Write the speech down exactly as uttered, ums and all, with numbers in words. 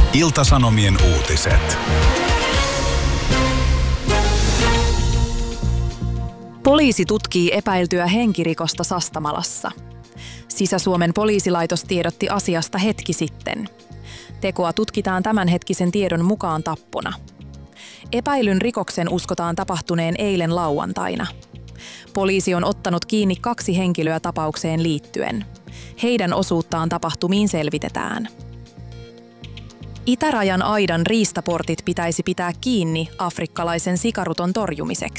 Ilta-Sanomien uutiset. Poliisi tutkii epäiltyä henkirikosta Sastamalassa. Sisä-Suomen poliisilaitos tiedotti asiasta hetki sitten. Tekoa tutkitaan tämänhetkisen tiedon mukaan tappona. Epäilyn rikoksen uskotaan tapahtuneen eilen lauantaina. Poliisi on ottanut kiinni kaksi henkilöä tapaukseen liittyen. Heidän osuuttaan tapahtumiin selvitetään. Itärajan aidan riistaportit pitäisi pitää kiinni afrikkalaisen sikaruton torjumiseksi.